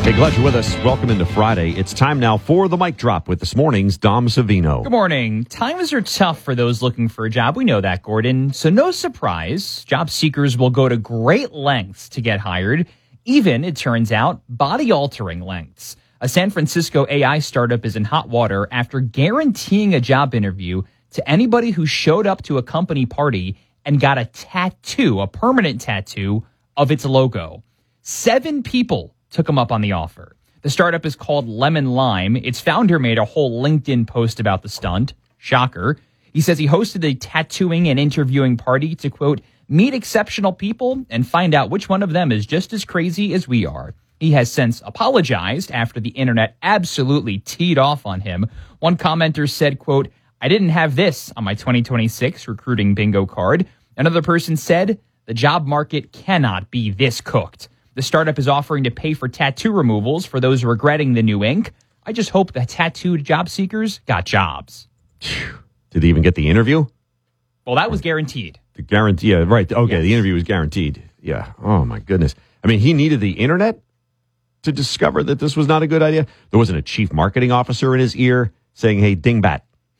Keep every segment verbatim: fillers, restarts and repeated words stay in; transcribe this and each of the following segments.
Hey, glad you're with us. Welcome into Friday. It's time now for the mic drop with this morning's Dom Savino. Good morning. Times are tough for those looking for a job. We know that, Gordon. So no surprise, job seekers will go to great lengths to get hired, even, it turns out, body-altering lengths. A San Francisco A I startup is in hot water after guaranteeing a job interview to anybody who showed up to a company party and got a tattoo, a permanent tattoo, of its logo. Seven people took him up on the offer. The startup is called Lemon Lime. Its founder made a whole LinkedIn post about the stunt. Shocker. He says he hosted a tattooing and interviewing party to, quote, meet exceptional people and find out which one of them is just as crazy as we are. He has since apologized after the internet absolutely teed off on him. One commenter said, quote, I didn't have this on my twenty twenty-six recruiting bingo card. Another person said, the job market cannot be this cooked. The startup is offering to pay for tattoo removals for those regretting the new ink. I just hope the tattooed job seekers got jobs. Did he even get the interview? Well, that was guaranteed. The guarantee, yeah, right. Okay, Yes. The interview was guaranteed. Yeah. Oh, my goodness. I mean, he needed the internet to discover that this was not a good idea. There wasn't a chief marketing officer in his ear saying, hey, dingbat,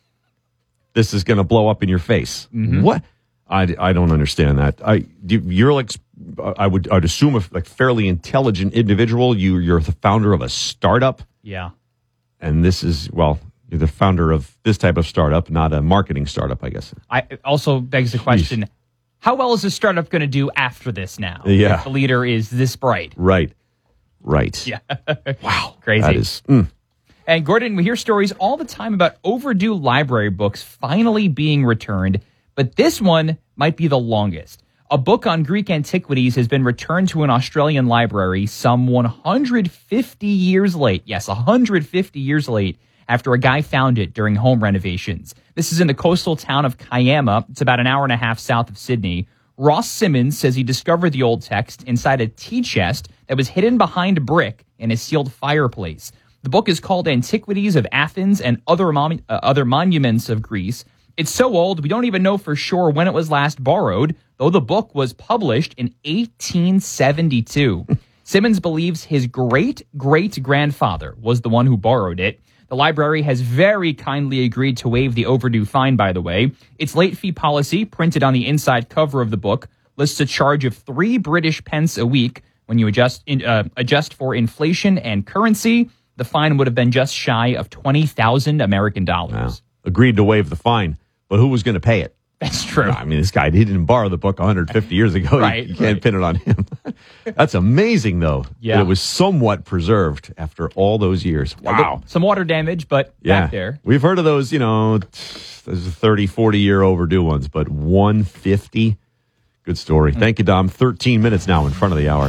this is going to blow up in your face. Mm-hmm. What? I, I don't understand that. I you're like I would I'd assume a like fairly intelligent individual. You you're the founder of a startup. Yeah, and this is well, you're the founder of this type of startup, not a marketing startup, I guess. I also begs the question: Jeez. How well is the startup going to do after this? Now, yeah, if the leader is this bright. Right, right. Yeah. Wow, crazy. That is. Mm. And Gordon, we hear stories all the time about overdue library books finally being returned. But this one might be the longest. A book on Greek antiquities has been returned to an Australian library some one hundred fifty years late. Yes, one hundred fifty years late after a guy found it during home renovations. This is in the coastal town of Kiama. It's about an hour and a half south of Sydney. Ross Simmons says he discovered the old text inside a tea chest that was hidden behind a brick in a sealed fireplace. The book is called Antiquities of Athens and Other, Mon- uh, Other Monuments of Greece. It's so old, we don't even know for sure when it was last borrowed, though the book was published in eighteen seventy-two. Simmons believes his great-great-grandfather was the one who borrowed it. The library has very kindly agreed to waive the overdue fine, by the way. Its late fee policy, printed on the inside cover of the book, lists a charge of three British pence a week. When you adjust in, uh, adjust for inflation and currency, the fine would have been just shy of twenty thousand American dollars. Wow. Agreed to waive the fine. But who was going to pay it? That's true. I mean, this guy, he didn't borrow the book one hundred fifty years ago. Right, You, you can't right. pin it on him. That's amazing, though. Yeah. That it was somewhat preserved after all those years. Wow. Some water damage, but Yeah. back there. We've heard of those, you know, those thirty, forty-year overdue ones, but one hundred fifty? Good story. Mm. Thank you, Dom. thirteen minutes now in front of the hour.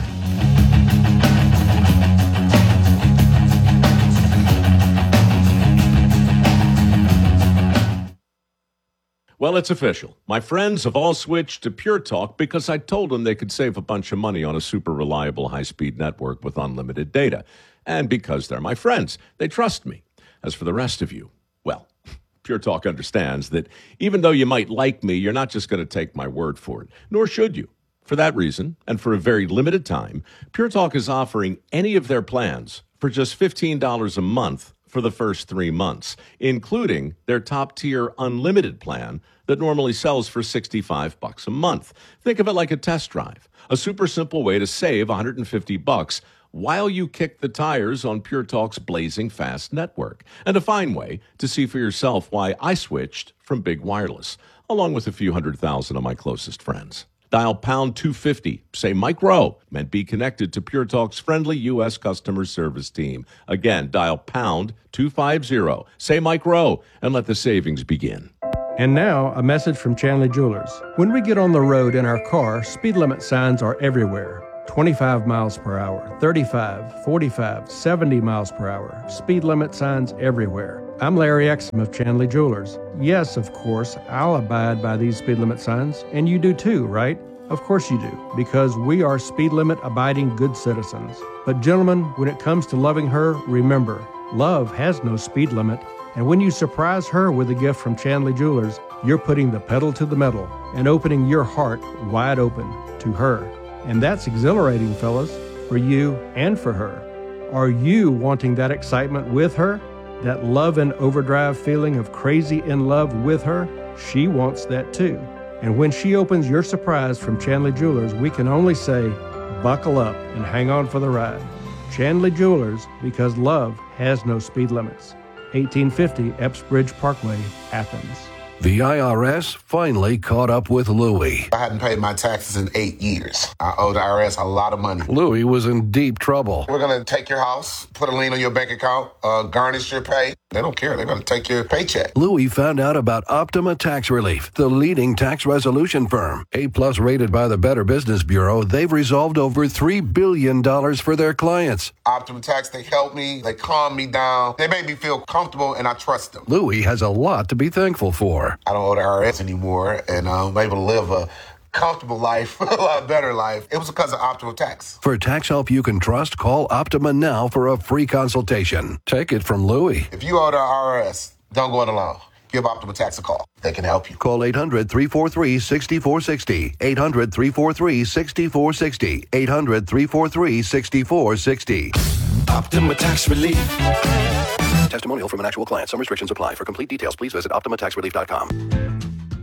Well, it's official. My friends have all switched to Pure Talk because I told them they could save a bunch of money on a super reliable high-speed network with unlimited data. And because they're my friends, they trust me. As for the rest of you, well, Pure Talk understands that even though you might like me, you're not just going to take my word for it, nor should you. For that reason, and for a very limited time, Pure Talk is offering any of their plans for just fifteen dollars a month for the first three months, including their top-tier unlimited plan that normally sells for sixty-five bucks a month. Think of it like a test drive, a super simple way to save one hundred fifty bucks while you kick the tires on Pure Talk's blazing fast network, and a fine way to see for yourself why I switched from Big Wireless, along with a few hundred thousand of my closest friends. Dial pound two fifty, say Mike Rowe, and be connected to Pure Talk's friendly U S customer service team. Again, dial pound two fifty, say Mike Rowe, and let the savings begin. And now, a message from Chanley Jewelers. When we get on the road in our car, speed limit signs are everywhere. twenty-five miles per hour, thirty-five, forty-five, seventy miles per hour. Speed limit signs everywhere. I'm Larry Exum of Chanley Jewelers. Yes, of course, I'll abide by these speed limit signs, and you do too, right? Of course you do, because we are speed limit abiding good citizens. But gentlemen, when it comes to loving her, remember, love has no speed limit. And when you surprise her with a gift from Chanley Jewelers, you're putting the pedal to the metal and opening your heart wide open to her. And that's exhilarating, fellas, for you and for her. Are you wanting that excitement with her? That love and overdrive feeling of crazy in love with her? She wants that too. And when she opens your surprise from Chandler Jewelers, we can only say, buckle up and hang on for the ride. Chandler Jewelers, because love has no speed limits. eighteen fifty Epps Bridge Parkway, Athens. The I R S finally caught up with Louie. I hadn't paid my taxes in eight years. I owe the I R S a lot of money. Louie was in deep trouble. We're going to take your house, put a lien on your bank account, uh, garnish your pay. They don't care. They're going to take your paycheck. Louie found out about Optima Tax Relief, the leading tax resolution firm. A-plus rated by the Better Business Bureau, they've resolved over three billion dollars for their clients. Optima Tax, they helped me. They calmed me down. They made me feel comfortable, and I trust them. Louie has a lot to be thankful for. I don't owe the I R S anymore, and I'm able to live a comfortable life, a lot better life. It was because of Optima Tax. For tax help you can trust, call Optima now for a free consultation. Take it from Louie. If you owe the I R S, don't go it alone. Give Optima Tax a call. They can help you. Call eight hundred, three four three, six four six zero. eight hundred, three four three, six four six zero. eight hundred, three four three, six four six zero. Optima Tax Relief. Testimonial from an actual client. Some restrictions apply. For complete details, please visit Optima Tax Relief dot com.